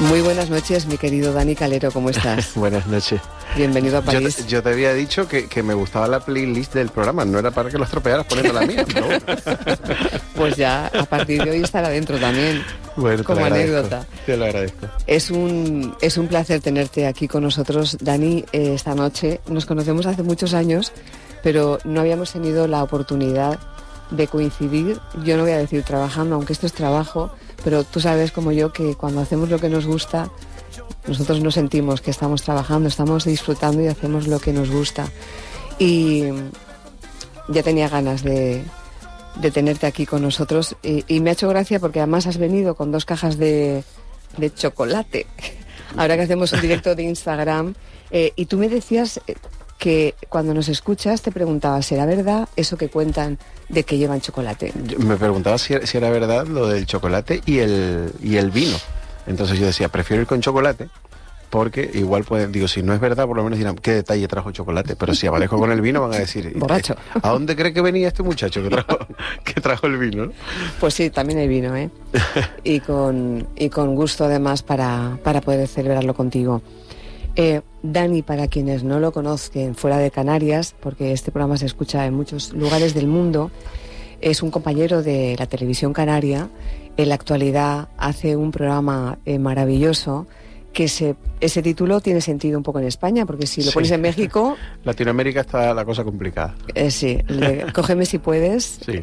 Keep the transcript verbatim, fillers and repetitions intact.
Muy buenas noches, mi querido Dani Calero, ¿cómo estás? Buenas noches. Bienvenido a París. Yo te, yo te había dicho que, que me gustaba la playlist del programa, no era para que lo estropearas poniendo la mía. Pero bueno. Pues ya, a partir de hoy estará dentro también, bueno, como anécdota. Te lo agradezco. Es un, es un placer tenerte aquí con nosotros, Dani, eh, esta noche. Nos conocemos hace muchos años, pero no habíamos tenido la oportunidad de coincidir. Yo no voy a decir trabajando, aunque esto es trabajo, pero tú sabes como yo que cuando hacemos lo que nos gusta, nosotros no sentimos que estamos trabajando, estamos disfrutando y hacemos lo que nos gusta. Y ya tenía ganas de, de tenerte aquí con nosotros y, y me ha hecho gracia porque además has venido con dos cajas de, de chocolate. Ahora que hacemos un directo de Instagram, eh, y tú me decías que cuando nos escuchas te preguntabas, ¿será verdad eso que cuentan de que llevan chocolate? Yo me preguntaba si, si era verdad lo del chocolate y el, y el vino. Entonces yo decía, prefiero ir con chocolate, porque igual pueden, digo, si no es verdad, por lo menos dirán, ¿qué detalle trajo chocolate? Pero si aparezco con el vino van a decir, borracho. ¿A dónde cree que venía este muchacho que trajo, que trajo el vino? ¿No? Pues sí, también hay vino, ¿eh? y, con, y con gusto además para, para poder celebrarlo contigo. Eh, Dani, para quienes no lo conozcan fuera de Canarias, porque este programa se escucha en muchos lugares del mundo, es un compañero de la televisión canaria. En la actualidad hace un programa eh, maravilloso que se, ese título tiene sentido un poco en España, porque si lo sí. pones en México... Latinoamérica está la cosa complicada. Eh, sí, le, cógeme si puedes, sí.